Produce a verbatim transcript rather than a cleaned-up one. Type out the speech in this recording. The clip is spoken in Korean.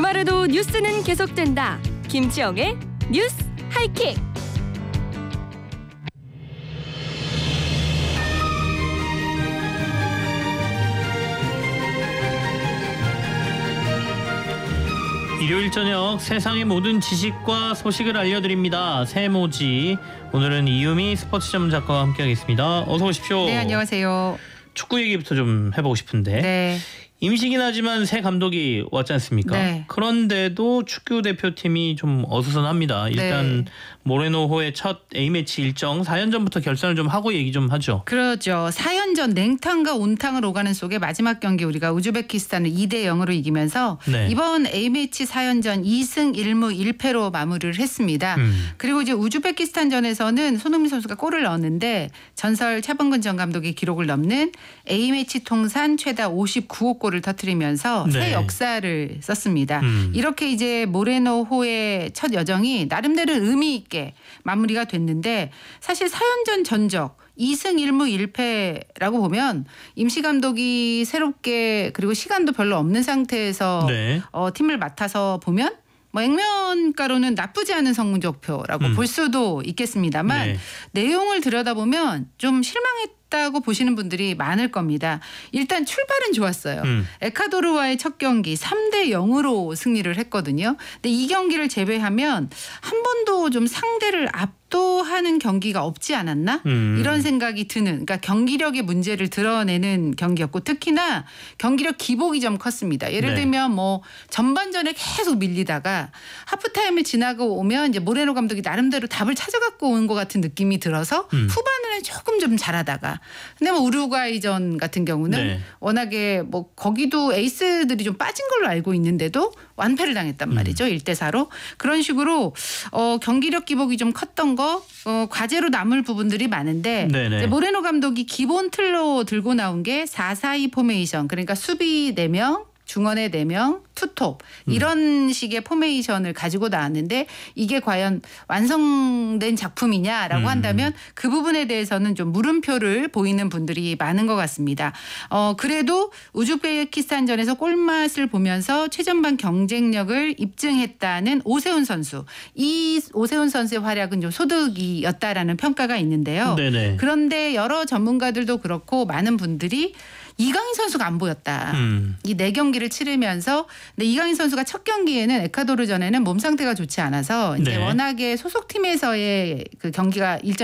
주말에도 뉴스는 계속된다. 김치영의 뉴스 하이킥. 일요일 저녁 세상의 모든 지식과 소식을 알려드립니다. 세모지. 오늘은 이유미 스포츠 전문 작가와 함께하겠습니다. 어서 오십시오. 네, 안녕하세요. 축구 얘기부터 좀 해보고 싶은데. 네. 임시긴 하지만 새 감독이 왔지 않습니까? 네. 그런데도 축구 대표팀이 좀 어수선합니다. 일단 네. 모레노호의 첫 A매치 일정 사 연전부터 결산을 좀 하고 얘기 좀 하죠. 그렇죠. 사 연전 냉탕과 온탕을 오가는 속에 마지막 경기 우리가 우즈베키스탄을 이 대 영으로 이기면서 네. 이번 A매치 사 연전 이 승 일 무 일 패로 마무리를 했습니다. 음. 그리고 이제 우즈베키스탄전에서는 손흥민 선수가 골을 넣었는데 전설 차범근 전 감독의 기록을 넘는 A매치 통산 최다 오십구 호 골을 터뜨리면서 네. 새 역사를 썼습니다. 음. 이렇게 이제 모레노호의 첫 여정이 나름대로 의미 있게 마무리가 됐는데 사실 사 연전 전적 이 승 일 무 일 패라고 보면 임시 감독이 새롭게 그리고 시간도 별로 없는 상태에서 네. 어, 팀을 맡아서 보면 뭐 액면가로는 나쁘지 않은 성적표라고 음. 볼 수도 있겠습니다만 네. 내용을 들여다보면 좀 실망했다고 보시는 분들이 많을 겁니다. 일단 출발은 좋았어요. 음. 에콰도르와의 첫 경기 삼 대 영으로 승리를 했거든요. 근데 이 경기를 제외하면 한 번도 좀 상대를 압도하는 경기가 없지 않았나? 음. 이런 생각이 드는, 그러니까 경기력의 문제를 드러내는 경기였고 특히나 경기력 기복이 좀 컸습니다. 예를 네. 들면 뭐 전반전에 계속 밀리다가 하프타임을 지나고 오면 이제 모레노 감독이 나름대로 답을 찾아갖고 온 것 같은 느낌이 들어서 음. 후반에는 조금 좀 잘하다가 근데 뭐 우루과이전 같은 경우는 네. 워낙에 뭐 거기도 에이스들이 좀 빠진 걸로 알고 있는데도 완패를 당했단 말이죠. 음. 일 대 사로. 그런 식으로 어, 경기력 기복이 좀 컸던 거 어, 과제로 남을 부분들이 많은데 네네. 이제 모레노 감독이 기본 틀로 들고 나온 게 사 사 이 포메이션 그러니까 수비 네 명 중원에 네 명, 투톱 이런 식의 포메이션을 가지고 나왔는데 이게 과연 완성된 작품이냐라고 음. 한다면 그 부분에 대해서는 좀 물음표를 보이는 분들이 많은 것 같습니다. 어, 그래도 우즈베키스탄전에서 골맛을 보면서 최전방 경쟁력을 입증했다는 오세훈 선수. 이 오세훈 선수의 활약은 좀 소득이었다라는 평가가 있는데요. 네네. 그런데 여러 전문가들도 그렇고 많은 분들이 이강인 선수가 안 보였다. 음. 이 네 경기를 치르면서 근데 이강인 선수가 첫 경기에는 에콰도르전에는 몸 상태가 좋지 않아서 이제 네. 워낙에 소속팀에서의 그 경기가 일정